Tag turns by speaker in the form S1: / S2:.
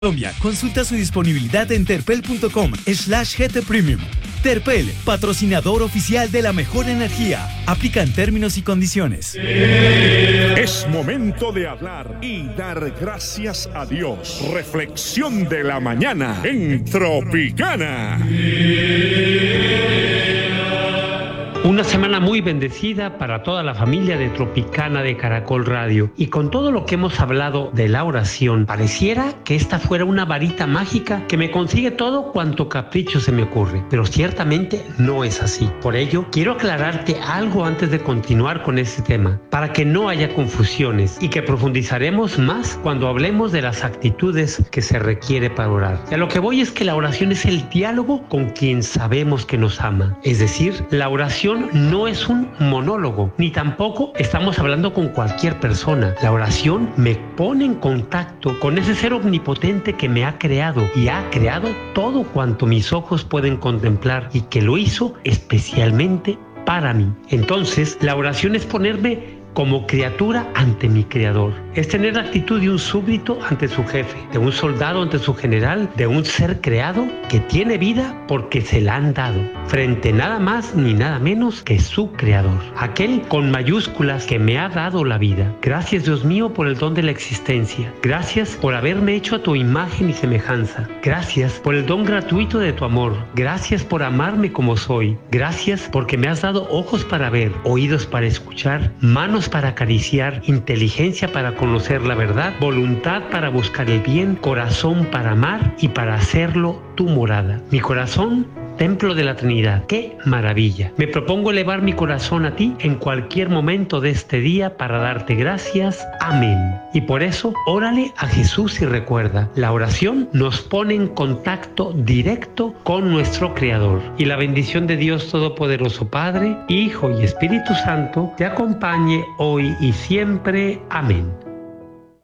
S1: Colombia, consulta su disponibilidad en terpel.com/GT Premium. Terpel, patrocinador oficial de la mejor energía. Aplican términos y condiciones.
S2: Es momento de hablar y dar gracias a Dios. Reflexión de la mañana en Tropicana.
S3: Una semana muy bendecida para toda la familia de Tropicana de Caracol Radio. Y con todo lo que hemos hablado de la oración, pareciera que esta fuera una varita mágica que me consigue todo cuanto capricho se me ocurre. Pero ciertamente no es así. Por ello, quiero aclararte algo antes de continuar con este tema, para que no haya confusiones y que profundizaremos más cuando hablemos de las actitudes que se requiere para orar. Y a lo que voy es que la oración es el diálogo con quien sabemos que nos ama. Es decir, la oración no es un monólogo, ni tampoco estamos hablando con cualquier persona. La oración me pone en contacto con ese ser omnipotente que me ha creado y ha creado todo cuanto mis ojos pueden contemplar y que lo hizo especialmente para mí. Entonces, la oración es ponerme como criatura ante mi creador. Es tener la actitud de un súbdito ante su jefe, de un soldado ante su general, de un ser creado que tiene vida porque se la han dado, frente nada más ni nada menos que su creador, aquel con mayúsculas que me ha dado la vida. Gracias, Dios mío, por el don de la existencia. Gracias por haberme hecho a tu imagen y semejanza. Gracias por el don gratuito de tu amor. Gracias por amarme como soy. Gracias porque me has dado ojos para ver, oídos para escuchar, manos para acariciar, inteligencia para conocer la verdad, voluntad para buscar el bien, corazón para amar y para hacerlo tu morada. Mi corazón, templo de la Trinidad. ¡Qué maravilla! Me propongo elevar mi corazón a ti en cualquier momento de este día para darte gracias. Amén. Y por eso, órale a Jesús y recuerda, la oración nos pone en contacto directo con nuestro Creador. Y la bendición de Dios Todopoderoso, Padre, Hijo y Espíritu Santo, te acompañe hoy y siempre. Amén.